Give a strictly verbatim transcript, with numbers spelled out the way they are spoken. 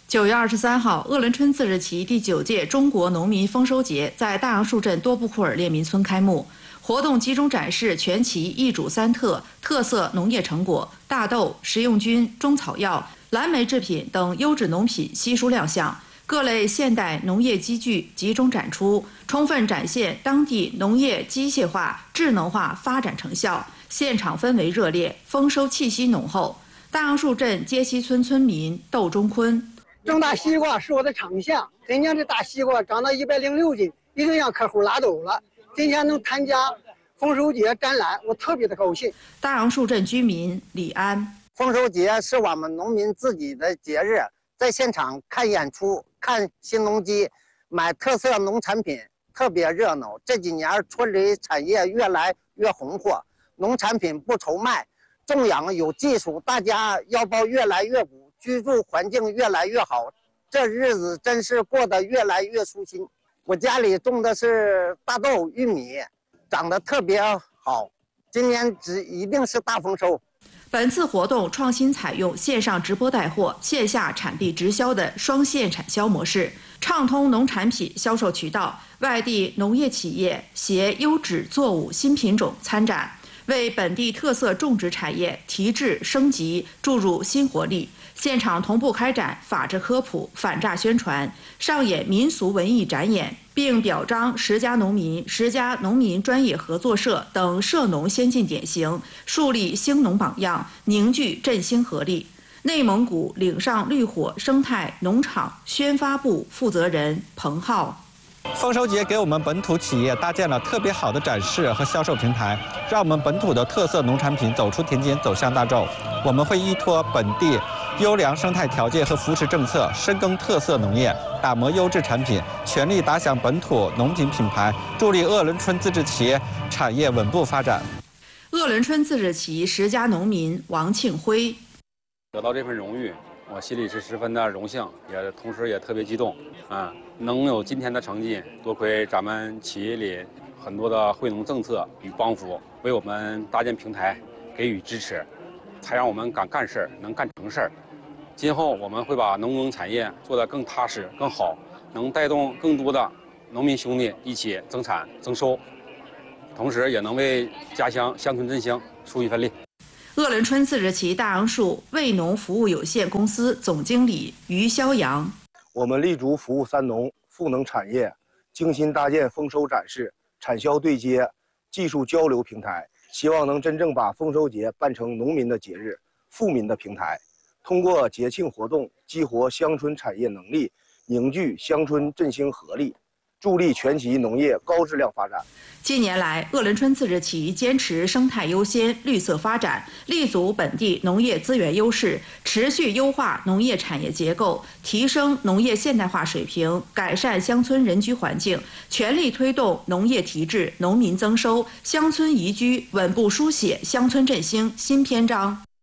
九月二十三号，鄂伦春自治旗第九届中国农民丰收节在大杨树镇多布库尔列民村开幕。活动集中展示全旗一主三特特色农业成果，大豆、食用菌、中草药、蓝莓制品等优质农品悉数亮相。各类现代农业机具集中展出，充分展现当地农业机械化、智能化发展成效。现场氛围热烈，丰收气息浓厚。大杨树镇街西村村民窦中坤。 种大西瓜是我的长项，今年这大西瓜长到一百零六斤，已经让客户拉走了。今天能参加丰收节展览，我特别的高兴。 大杨树镇居民李安， 丰收节是我们农民自己的节日，在现场看演出、看新农机、买特色农产品，特别热闹。这几年村里产业越来越红火，农产品不愁卖，种养有技术，大家腰包越来越鼓。居住环境越来越好，这日子真是过得越来越舒心。我家里种的是大豆、玉米，长得特别好，今年只一定是大丰收。 本次活动创新采用线上直播带货、线下产地直销的双线产销模式，畅通农产品销售渠道，外地农业企业携优质作物新品种参展，为本地特色种植产业提质升级注入新活力。现场同步开展法治科普、反诈宣传，上演民俗文艺展演，并表彰十家农民、十家农民专业合作社等涉农先进典型，树立兴农榜样，凝聚振兴合力。内蒙古岭上绿火生态农场宣发部负责人彭浩。 丰收节给我们本土企业搭建了特别好的展示和销售平台，让我们本土的特色农产品走出田间，走向大众。我们会依托本地优良生态条件和扶持政策，深耕特色农业，打磨优质产品，全力打响本土农品品牌，助力鄂伦春自治旗产业稳步发展。 鄂伦春自治旗十家农民王庆辉， 得到这份荣誉，我心里是十分的荣幸，也同时也特别激动啊！能有今天的成绩，多亏咱们企业里很多的惠农政策与帮扶，为我们搭建平台，给予支持，才让我们敢干事儿，能干成事儿。今后我们会把农耕产业做得更踏实、更好，能带动更多的农民兄弟一起增产增收，同时也能为家乡乡村振兴出一份力。 鄂伦春自治旗大杨树卫农服务有限公司总经理于肖阳， 我们立足服务三农、赋能产业，精心搭建丰收展示、产销对接、技术交流平台，希望能真正把丰收节办成农民的节日、富民的平台。通过节庆活动激活乡村产业能力，凝聚乡村振兴合力，助力全旗农业高质量发展。 近年来，鄂伦春自治旗坚持生态优先、绿色发展，立足本地农业资源优势，持续优化农业产业结构，提升农业现代化水平，改善乡村人居环境，全力推动农业提质、农民增收、乡村宜居，稳步书写乡村振兴新篇章。